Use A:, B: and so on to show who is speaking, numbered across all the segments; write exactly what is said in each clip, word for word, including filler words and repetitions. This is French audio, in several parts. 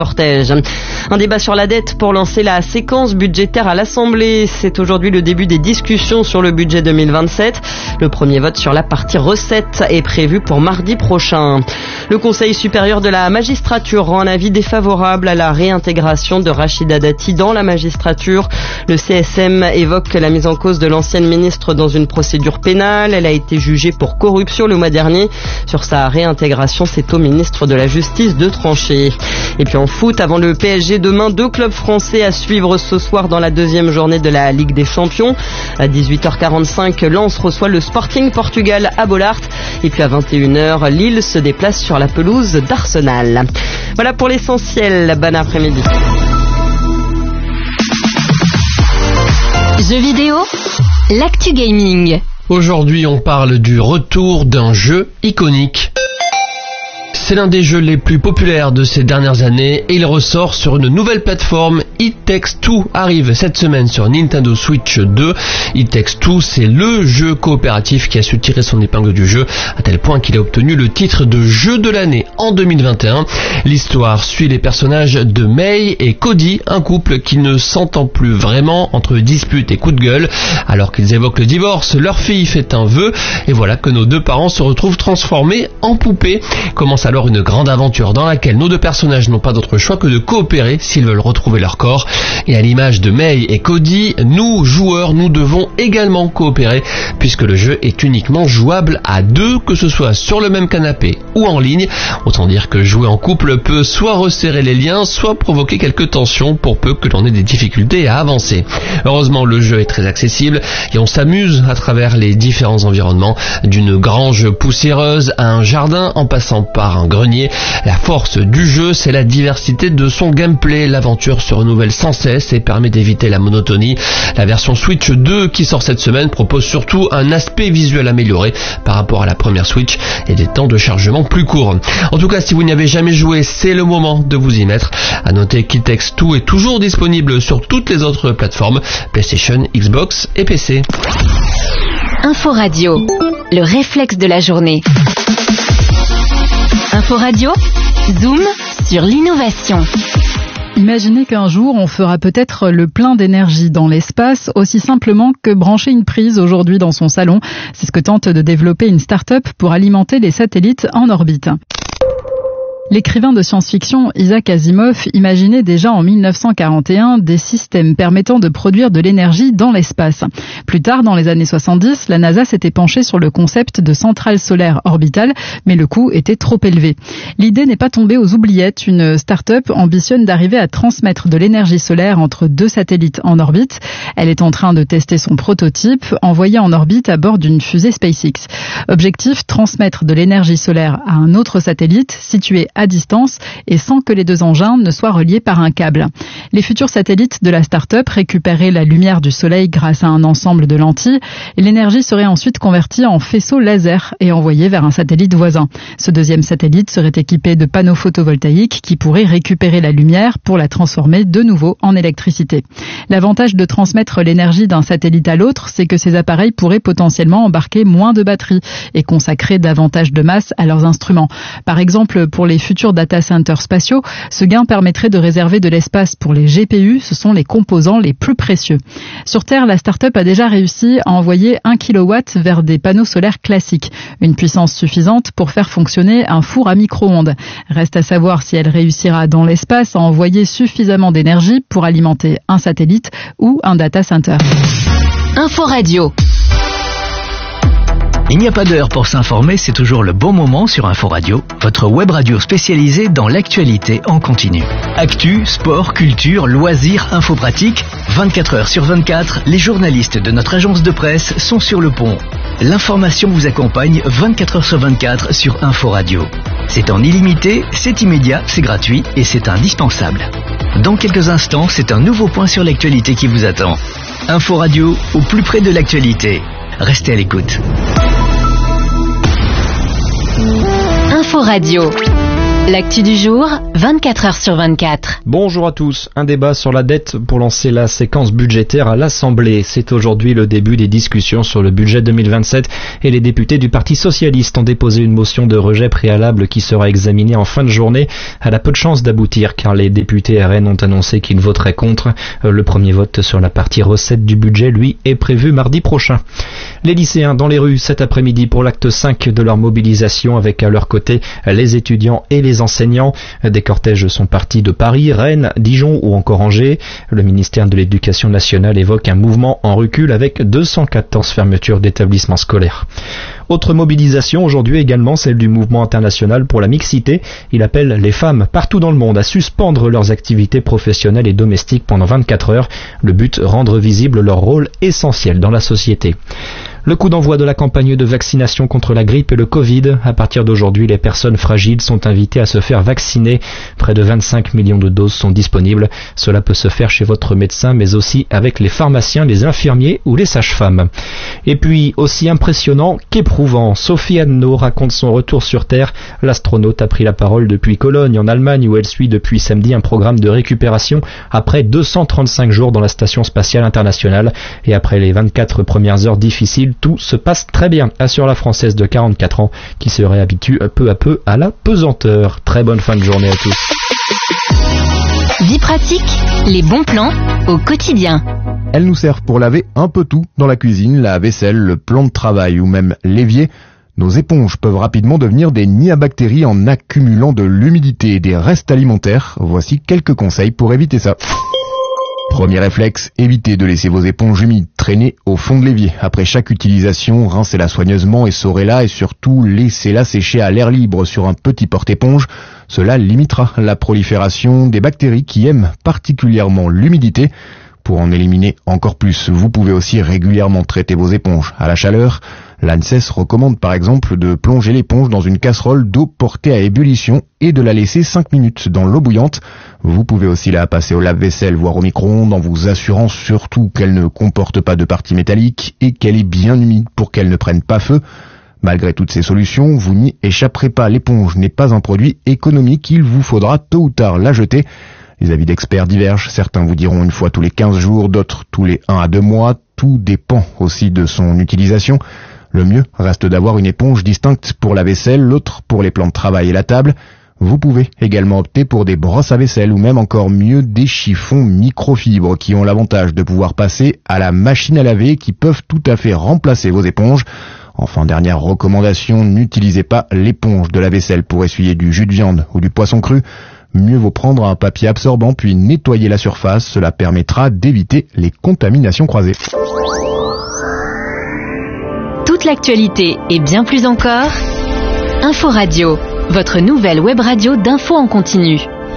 A: Cortège. Un débat sur la dette pour lancer la séquence budgétaire à l'Assemblée. C'est aujourd'hui le début des discussions sur le budget deux mille vingt-sept. Le premier vote sur la partie recettes est prévu pour mardi prochain. Le Conseil supérieur de la magistrature rend un avis défavorable à la réintégration de Rachida Dati dans la magistrature. Le C S M évoque la mise en cause de l'ancienne ministre dans une procédure pénale. Elle a été jugée pour corruption le mois dernier. Sur sa réintégration, c'est au ministre de la Justice de trancher. Et puis en foot, avant le P S G demain, deux clubs français à suivre ce soir dans la deuxième journée de la Ligue des Champions. À dix-huit heures quarante-cinq, Lens reçoit le Sporting Portugal à Bollaert. Et puis à vingt et une heures, Lille se déplace sur la pelouse d'Arsenal. Voilà pour l'essentiel. Bon après-midi.
B: Jeux vidéo, l'actu gaming.
C: Aujourd'hui, on parle du retour d'un jeu iconique. C'est l'un des jeux les plus populaires de ces dernières années et il ressort sur une nouvelle plateforme. It Takes Two arrive cette semaine sur Nintendo Switch deux. It Takes Two, c'est le jeu coopératif qui a su tirer son épingle du jeu à tel point qu'il a obtenu le titre de jeu de l'année en deux mille vingt et un. L'histoire suit les personnages de May et Cody, un couple qui ne s'entend plus vraiment entre disputes et coups de gueule. Alors qu'ils évoquent le divorce, leur fille fait un vœu et voilà que nos deux parents se retrouvent transformés en poupées. Commence alors une grande aventure dans laquelle nos deux personnages n'ont pas d'autre choix que de coopérer s'ils veulent retrouver leur corps. Et à l'image de May et Cody, nous, joueurs, nous devons également coopérer puisque le jeu est uniquement jouable à deux, que ce soit sur le même canapé ou en ligne. Autant dire que jouer en couple peut soit resserrer les liens, soit provoquer quelques tensions pour peu que l'on ait des difficultés à avancer. Heureusement, le jeu est très accessible et on s'amuse à travers les différents environnements, d'une grange poussiéreuse à un jardin en passant par un grenier. La force du jeu, c'est la diversité de son gameplay. L'aventure se renouvelle sans cesse et permet d'éviter la monotonie. La version Switch deux qui sort cette semaine propose surtout un aspect visuel amélioré par rapport à la première Switch et des temps de chargement plus courts. En tout cas, si vous n'y avez jamais joué, c'est le moment de vous y mettre. À noter qu'It Takes Two est toujours disponible sur toutes les autres plateformes, PlayStation, Xbox et P C.
B: Info Radio, le réflexe de la journée. Info Radio, zoom sur l'innovation.
D: Imaginez qu'un jour, on fera peut-être le plein d'énergie dans l'espace, aussi simplement que brancher une prise aujourd'hui dans son salon. C'est ce que tente de développer une start-up pour alimenter les satellites en orbite. L'écrivain de science-fiction Isaac Asimov imaginait déjà en mille neuf cent quarante et un des systèmes permettant de produire de l'énergie dans l'espace. Plus tard, dans les années soixante-dix, la NASA s'était penchée sur le concept de centrale solaire orbitale, mais le coût était trop élevé. L'idée n'est pas tombée aux oubliettes. Une start-up ambitionne d'arriver à transmettre de l'énergie solaire entre deux satellites en orbite. Elle est en train de tester son prototype, envoyé en orbite à bord d'une fusée SpaceX. Objectif, transmettre de l'énergie solaire à un autre satellite situé à distance et sans que les deux engins ne soient reliés par un câble. Les futurs satellites de la start-up récupéraient la lumière du soleil grâce à un ensemble de lentilles et l'énergie serait ensuite convertie en faisceau laser et envoyée vers un satellite voisin. Ce deuxième satellite serait équipé de panneaux photovoltaïques qui pourraient récupérer la lumière pour la transformer de nouveau en électricité. L'avantage de transmettre l'énergie d'un satellite à l'autre, c'est que ces appareils pourraient potentiellement embarquer moins de batteries et consacrer davantage de masse à leurs instruments. Par exemple, pour les futurs data centers spatiaux, ce gain permettrait de réserver de l'espace pour les G P U, ce sont les composants les plus précieux. Sur Terre, la start-up a déjà réussi à envoyer un kilowatt vers des panneaux solaires classiques, une puissance suffisante pour faire fonctionner un four à micro-ondes. Reste à savoir si elle réussira dans l'espace à envoyer suffisamment d'énergie pour alimenter un satellite ou un data center.
B: Info Radio.
E: Il n'y a pas d'heure pour s'informer, c'est toujours le bon moment sur Info Radio, votre web radio spécialisée dans l'actualité en continu. Actu, sport, culture, loisirs, info pratique, vingt-quatre heures sur vingt-quatre, les journalistes de notre agence de presse sont sur le pont. L'information vous accompagne vingt-quatre heures sur vingt-quatre sur Info Radio. C'est en illimité, c'est immédiat, c'est gratuit et c'est indispensable. Dans quelques instants, c'est un nouveau point sur l'actualité qui vous attend. Info Radio, au plus près de l'actualité. Restez à l'écoute.
B: Info Radio. L'actu du jour, vingt-quatre heures sur vingt-quatre.
F: Bonjour à tous. Un débat sur la dette pour lancer la séquence budgétaire à l'Assemblée. C'est aujourd'hui le début des discussions sur le budget deux mille vingt-sept et les députés du Parti socialiste ont déposé une motion de rejet préalable qui sera examinée en fin de journée. Elle a peu de chances d'aboutir car les députés R N ont annoncé qu'ils voteraient contre. Le premier vote sur la partie recette du budget, lui, est prévu mardi prochain. Les lycéens dans les rues cet après-midi pour l'acte cinq de leur mobilisation avec à leur côté les étudiants et les enseignants. Des cortèges sont partis de Paris, Rennes, Dijon ou encore Angers. Le ministère de l'Éducation nationale évoque un mouvement en recul avec deux cent quatorze fermetures d'établissements scolaires. Autre mobilisation aujourd'hui également, celle du mouvement international pour la mixité. Il appelle les femmes partout dans le monde à suspendre leurs activités professionnelles et domestiques pendant vingt-quatre heures. Le but, rendre visible leur rôle essentiel dans la société. Le coup d'envoi de la campagne de vaccination contre la grippe et le Covid. À partir d'aujourd'hui, les personnes fragiles sont invitées à se faire vacciner. Près de vingt-cinq millions de doses sont disponibles. Cela peut se faire chez votre médecin, mais aussi avec les pharmaciens, les infirmiers ou les sages-femmes. Et puis, aussi impressionnant qu'éprouvant, Sophie Anno raconte son retour sur Terre. L'astronaute a pris la parole depuis Cologne, en Allemagne, où elle suit depuis samedi un programme de récupération après deux cent trente-cinq jours dans la Station spatiale internationale. Et après les vingt-quatre premières heures difficiles, tout se passe très bien, assure la Française de quarante-quatre ans qui se réhabitue peu à peu à la pesanteur. Très bonne fin de journée à tous.
B: Vie pratique, les bons plans au quotidien.
G: Elles nous servent pour laver un peu tout dans la cuisine, la vaisselle, le plan de travail ou même l'évier. Nos éponges peuvent rapidement devenir des nids à bactéries en accumulant de l'humidité et des restes alimentaires. Voici quelques conseils pour éviter ça. Premier réflexe, évitez de laisser vos éponges humides traîner au fond de l'évier. Après chaque utilisation, rincez-la soigneusement et essorez-la et surtout laissez-la sécher à l'air libre sur un petit porte-éponge. Cela limitera la prolifération des bactéries qui aiment particulièrement l'humidité. Pour en éliminer encore plus, vous pouvez aussi régulièrement traiter vos éponges à la chaleur. L'ANSES recommande par exemple de plonger l'éponge dans une casserole d'eau portée à ébullition et de la laisser cinq minutes dans l'eau bouillante. Vous pouvez aussi la passer au lave-vaisselle, voire au micro-ondes, en vous assurant surtout qu'elle ne comporte pas de parties métalliques et qu'elle est bien humide pour qu'elle ne prenne pas feu. Malgré toutes ces solutions, vous n'y échapperez pas. L'éponge n'est pas un produit économique, il vous faudra tôt ou tard la jeter. Les avis d'experts divergent, certains vous diront une fois tous les quinze jours, d'autres tous les un à deux mois, tout dépend aussi de son utilisation. Le mieux reste d'avoir une éponge distincte pour la vaisselle, l'autre pour les plans de travail et la table. Vous pouvez également opter pour des brosses à vaisselle ou même encore mieux des chiffons microfibres qui ont l'avantage de pouvoir passer à la machine à laver qui peuvent tout à fait remplacer vos éponges. Enfin, dernière recommandation, n'utilisez pas l'éponge de la vaisselle pour essuyer du jus de viande ou du poisson cru. Mieux vaut prendre un papier absorbant puis nettoyer la surface, cela permettra d'éviter les contaminations croisées.
B: Toute l'actualité et bien plus encore, Info Radio, votre nouvelle web radio d'infos en continu.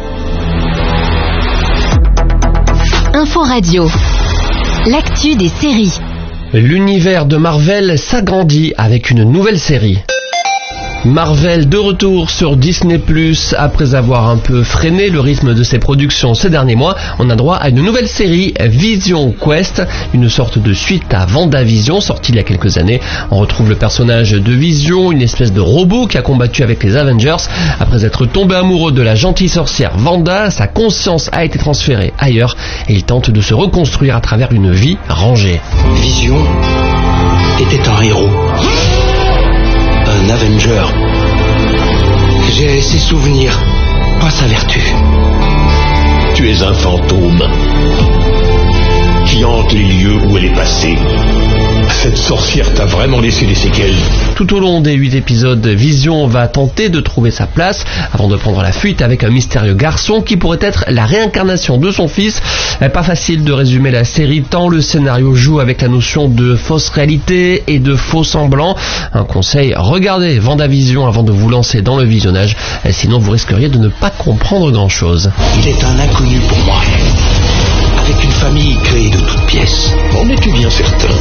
B: Info Radio, l'actu des séries.
C: L'univers de Marvel s'agrandit avec une nouvelle série. Marvel de retour sur Disney plus, après avoir un peu freiné le rythme de ses productions ces derniers mois, on a droit à une nouvelle série, Vision Quest, une sorte de suite à WandaVision, sortie il y a quelques années. On retrouve le personnage de Vision, une espèce de robot qui a combattu avec les Avengers. Après être tombé amoureux de la gentille sorcière Wanda, sa conscience a été transférée ailleurs et il tente de se reconstruire à travers une vie rangée.
H: Vision était un héros. Un Avenger. J'ai ses souvenirs, pas sa vertu.
I: Tu es un fantôme qui hante les lieux où elle est passée. Cette sorcière t'a vraiment laissé des séquelles.
C: Tout au long des huit épisodes, Vision va tenter de trouver sa place avant de prendre la fuite avec un mystérieux garçon qui pourrait être la réincarnation de son fils. Pas facile de résumer la série tant le scénario joue avec la notion de fausse réalité et de faux semblant. Un conseil, regardez WandaVision avant de vous lancer dans le visionnage, sinon vous risqueriez de ne pas comprendre grand chose.
H: Il est un inconnu pour moi, avec une famille créée de toutes pièces.
I: En es-tu bien certain?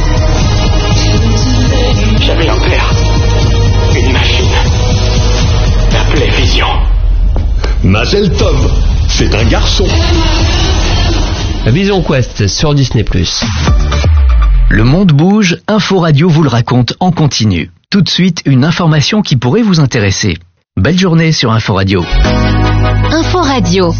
H: J'avais un père, une machine, l'appelait Vision.
I: Mazel Tov, c'est un garçon.
C: Vision Quest sur Disney plus.
E: Le monde bouge, Info Radio vous le raconte en continu. Tout de suite, une information qui pourrait vous intéresser. Belle journée sur Info Radio.
B: Info Radio.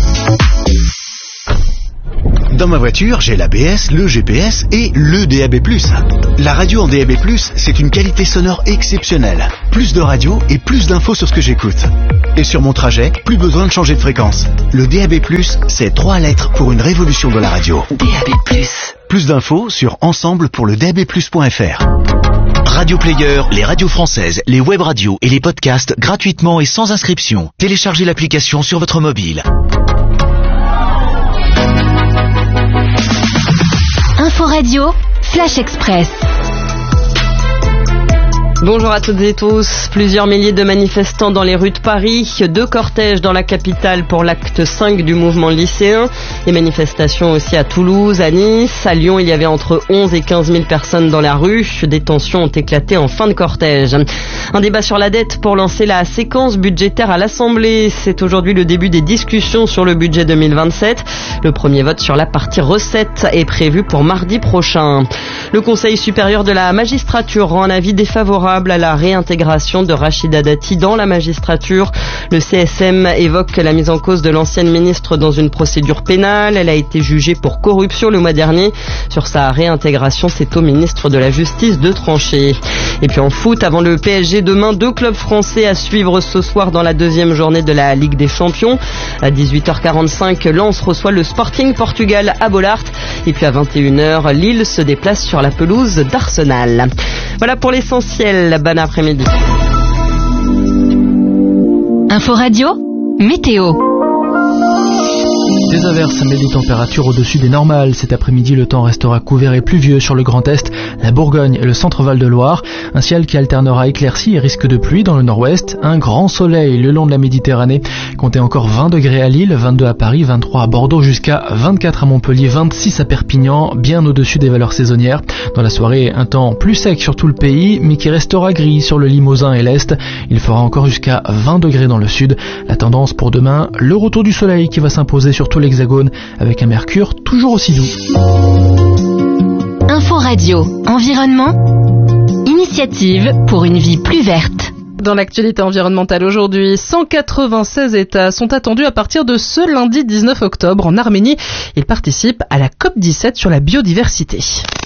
J: Dans ma voiture, j'ai l'A B S, le G P S et le D A B plus. La radio en D A B plus, c'est une qualité sonore exceptionnelle. Plus de radio et plus d'infos sur ce que j'écoute. Et sur mon trajet, plus besoin de changer de fréquence. Le D A B plus, c'est trois lettres pour une révolution de la radio.
B: D A B plus.
J: Plus d'infos sur ensemble pour le D A B plus point F R. Radio Player, les radios françaises, les web radios et les podcasts gratuitement et sans inscription. Téléchargez l'application sur votre mobile.
B: Info Radio, Flash Express.
A: Bonjour à toutes et tous. Plusieurs milliers de manifestants dans les rues de Paris. Deux cortèges dans la capitale pour l'acte cinq du mouvement lycéen. Des manifestations aussi à Toulouse, à Nice. À Lyon, il y avait entre onze et quinze mille personnes dans la rue. Des tensions ont éclaté en fin de cortège. Un débat sur la dette pour lancer la séquence budgétaire à l'Assemblée. C'est aujourd'hui le début des discussions sur le budget deux mille vingt-sept. Le premier vote sur la partie recettes est prévu pour mardi prochain. Le Conseil supérieur de la magistrature rend un avis défavorable à la réintégration de Rachida Dati dans la magistrature. Le C S M évoque la mise en cause de l'ancienne ministre dans une procédure pénale. Elle a été jugée pour corruption le mois dernier. Sur sa réintégration, c'est au ministre de la Justice de trancher. Et puis en foot, avant le P S G demain, deux clubs français à suivre ce soir dans la deuxième journée de la Ligue des Champions. À dix-huit heures quarante-cinq, Lens reçoit le Sporting Portugal à Bollaert. Et puis à vingt et une heures, Lille se déplace sur la pelouse d'Arsenal. Voilà pour l'essentiel. Bon après-midi.
B: Info Radio, météo.
K: Des averses mais des températures au-dessus des normales. Cet après-midi, le temps restera couvert et pluvieux sur le Grand Est, la Bourgogne et le centre-val de Loire. Un ciel qui alternera éclaircies et risque de pluie dans le nord-ouest. Un grand soleil le long de la Méditerranée. Comptez encore vingt degrés à Lille, vingt-deux à Paris, vingt-trois à Bordeaux, jusqu'à vingt-quatre à Montpellier, vingt-six à Perpignan, bien au-dessus des valeurs saisonnières. Dans la soirée, un temps plus sec sur tout le pays, mais qui restera gris sur le Limousin et l'Est. Il fera encore jusqu'à vingt degrés dans le sud. La tendance pour demain, le retour du soleil qui va s'imposer sur tout l'Hexagone avec un mercure toujours aussi doux.
B: Info Radio, environnement, initiative pour une vie plus verte.
L: Dans l'actualité environnementale aujourd'hui, cent quatre-vingt-seize États sont attendus à partir de ce lundi dix-neuf octobre en Arménie. Ils participent à la COP dix-sept sur la biodiversité.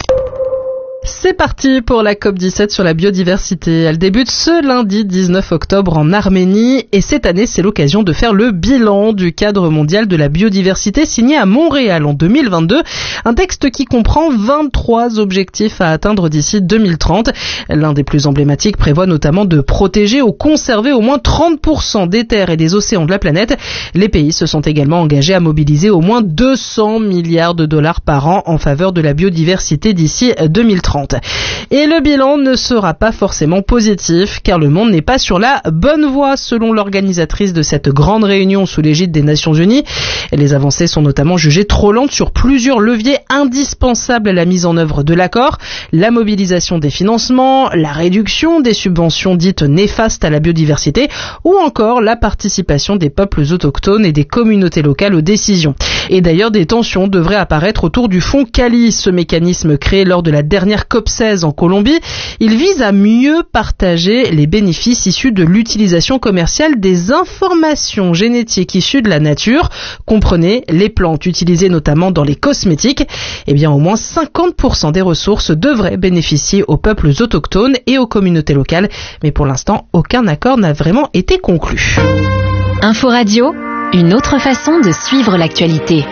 L: C'est parti pour la COP dix-sept sur la biodiversité. Elle débute ce lundi dix-neuf octobre en Arménie et cette année, c'est l'occasion de faire le bilan du cadre mondial de la biodiversité signé à Montréal en deux mille vingt-deux. Un texte qui comprend vingt-trois objectifs à atteindre d'ici deux mille trente. L'un des plus emblématiques prévoit notamment de protéger ou conserver au moins trente pour cent des terres et des océans de la planète. Les pays se sont également engagés à mobiliser au moins deux cents milliards de dollars par an en faveur de la biodiversité d'ici deux mille trente. Et le bilan ne sera pas forcément positif car le monde n'est pas sur la bonne voie selon l'organisatrice de cette grande réunion sous l'égide des Nations Unies. Les avancées sont notamment jugées trop lentes sur plusieurs leviers indispensables à la mise en œuvre de l'accord, la mobilisation des financements, la réduction des subventions dites néfastes à la biodiversité ou encore la participation des peuples autochtones et des communautés locales aux décisions. Et d'ailleurs, des tensions devraient apparaître autour du fonds Cali, ce mécanisme créé lors de la dernière COP seize en Colombie. Il vise à mieux partager les bénéfices issus de l'utilisation commerciale des informations génétiques issues de la nature. Comprenez les plantes utilisées notamment dans les cosmétiques. Eh bien, au moins cinquante pour cent des ressources devraient bénéficier aux peuples autochtones et aux communautés locales. Mais pour l'instant, aucun accord n'a vraiment été conclu.
B: Info Radio, une autre façon de suivre l'actualité.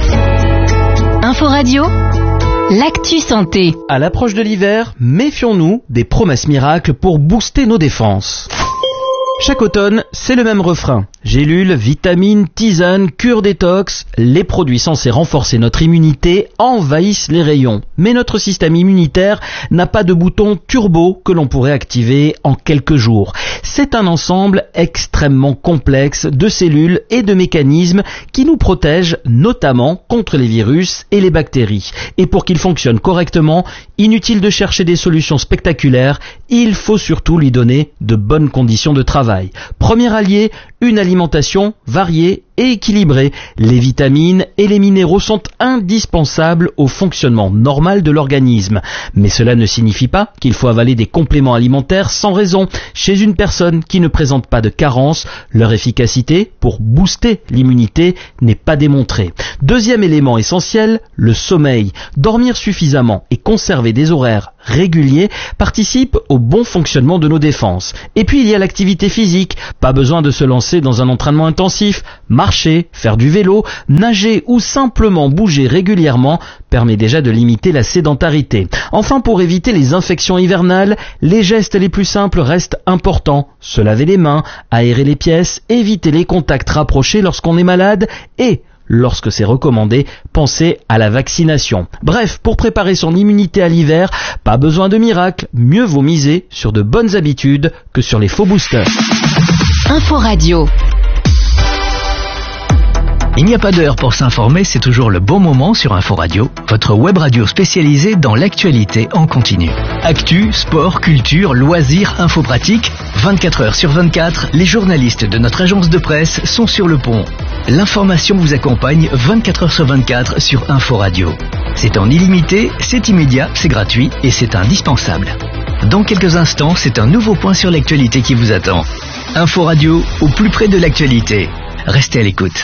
B: Info Radio, l'actu santé.
M: À l'approche de l'hiver, méfions-nous des promesses miracles pour booster nos défenses. Chaque automne, c'est le même refrain. Gélules, vitamines, tisanes, cure détox, les produits censés renforcer notre immunité envahissent les rayons. Mais notre système immunitaire n'a pas de bouton turbo que l'on pourrait activer en quelques jours. C'est un ensemble extrêmement complexe de cellules et de mécanismes qui nous protègent notamment contre les virus et les bactéries. Et pour qu'il fonctionne correctement, inutile de chercher des solutions spectaculaires, il faut surtout lui donner de bonnes conditions de travail. Premier allié, une alimentation variée et équilibré. Les vitamines et les minéraux sont indispensables au fonctionnement normal de l'organisme. Mais cela ne signifie pas qu'il faut avaler des compléments alimentaires sans raison. Chez une personne qui ne présente pas de carence, leur efficacité pour booster l'immunité n'est pas démontrée. Deuxième élément essentiel, le sommeil. Dormir suffisamment et conserver des horaires réguliers participe au bon fonctionnement de nos défenses. Et puis il y a l'activité physique. Pas besoin de se lancer dans un entraînement intensif. Marcher, faire du vélo, nager ou simplement bouger régulièrement permet déjà de limiter la sédentarité. Enfin, pour éviter les infections hivernales, les gestes les plus simples restent importants. Se laver les mains, aérer les pièces, éviter les contacts rapprochés lorsqu'on est malade et lorsque c'est recommandé, pensez à la vaccination. Bref, pour préparer son immunité à l'hiver, pas besoin de miracle, mieux vaut miser sur de bonnes habitudes que sur les faux boosters.
B: Info Radio.
E: Il n'y a pas d'heure pour s'informer, c'est toujours le bon moment sur Info Radio, votre web radio spécialisée dans l'actualité en continu. Actu, sport, culture, loisirs, info pratique, vingt-quatre heures sur vingt-quatre, les journalistes de notre agence de presse sont sur le pont. L'information vous accompagne vingt-quatre heures sur vingt-quatre sur Info Radio. C'est en illimité, c'est immédiat, c'est gratuit et c'est indispensable. Dans quelques instants, c'est un nouveau point sur l'actualité qui vous attend. Info Radio, au plus près de l'actualité. Restez à l'écoute.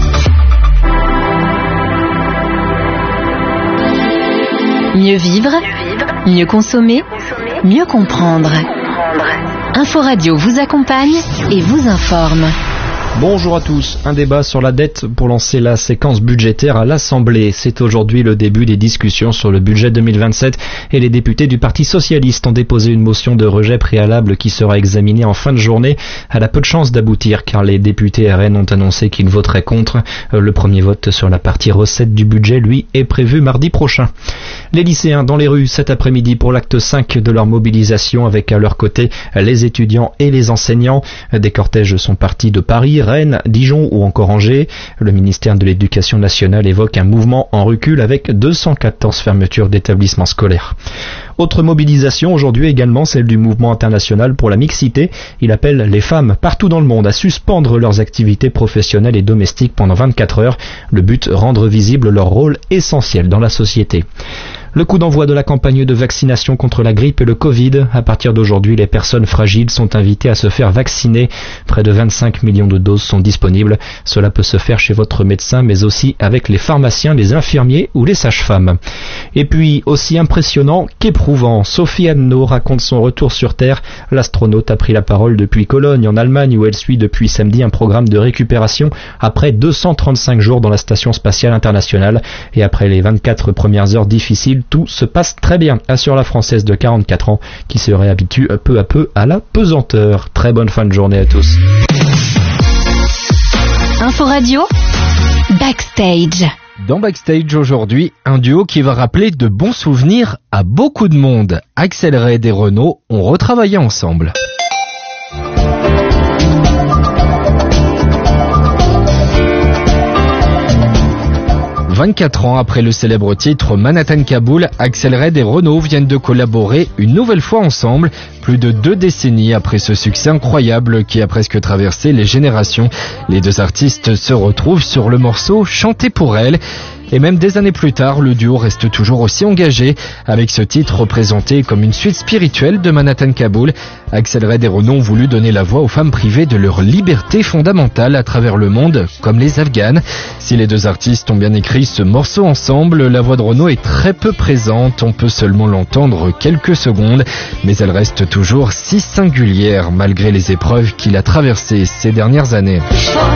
B: Mieux vivre, mieux consommer, mieux comprendre. Info Radio vous accompagne et vous informe.
F: Bonjour à tous. Un débat sur la dette pour lancer la séquence budgétaire à l'Assemblée. C'est aujourd'hui le début des discussions sur le budget deux mille vingt-sept et les députés du Parti socialiste ont déposé une motion de rejet préalable qui sera examinée en fin de journée. Elle a peu de chances d'aboutir car les députés R N ont annoncé qu'ils voteraient contre. Le premier vote sur la partie recette du budget, lui, est prévu mardi prochain. Les lycéens dans les rues cet après-midi pour l'acte cinq de leur mobilisation avec à leur côté les étudiants et les enseignants. Des cortèges sont partis de Paris, Rennes, Dijon ou encore Angers. Le ministère de l'Éducation nationale évoque un mouvement en recul avec deux cent quatorze fermetures d'établissements scolaires. Autre mobilisation aujourd'hui également, celle du mouvement international pour la mixité. Il appelle les femmes partout dans le monde à suspendre leurs activités professionnelles et domestiques pendant vingt-quatre heures. Le but, rendre visible leur rôle essentiel dans la société. Le coup d'envoi de la campagne de vaccination contre la grippe et le Covid. À partir d'aujourd'hui, les personnes fragiles sont invitées à se faire vacciner. Près de vingt-cinq millions de doses sont disponibles. Cela peut se faire chez votre médecin, mais aussi avec les pharmaciens, les infirmiers ou les sages-femmes. Et puis, aussi impressionnant qu'éprouvant, Sophie Anno raconte son retour sur Terre. L'astronaute a pris la parole depuis Cologne, en Allemagne, où elle suit depuis samedi un programme de récupération après deux cent trente-cinq jours dans la Station spatiale internationale. Et après les vingt-quatre premières heures difficiles, tout se passe très bien, assure la Française de quarante-quatre ans qui se réhabitue peu à peu à la pesanteur. Très bonne fin de journée à tous.
B: Info Radio, Backstage.
N: Dans Backstage aujourd'hui, un duo qui va rappeler de bons souvenirs à beaucoup de monde. Axel Red et Renaud ont retravaillé ensemble. vingt-quatre ans après le célèbre titre Manhattan Kaboul, Axel Red et Renaud viennent de collaborer une nouvelle fois ensemble, plus de deux décennies après ce succès incroyable qui a presque traversé les générations. Les deux artistes se retrouvent sur le morceau Chanter pour elle. Et même des années plus tard, le duo reste toujours aussi engagé, avec ce titre représenté comme une suite spirituelle de Manhattan Kaboul. Axel Red et Renaud ont voulu donner la voix aux femmes privées de leur liberté fondamentale à travers le monde, comme les Afghanes. Si les deux artistes ont bien écrit ce morceau ensemble, la voix de Renaud est très peu présente, on peut seulement l'entendre quelques secondes, mais elle reste toujours si singulière malgré les épreuves qu'il a traversées ces dernières années.